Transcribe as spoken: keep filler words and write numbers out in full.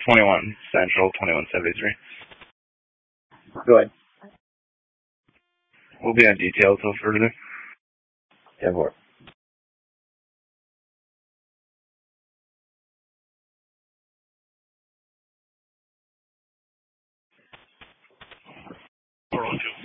twenty-one Central, twenty-one seventy-three. Go ahead. We'll be on detail till further. ten four. four one two.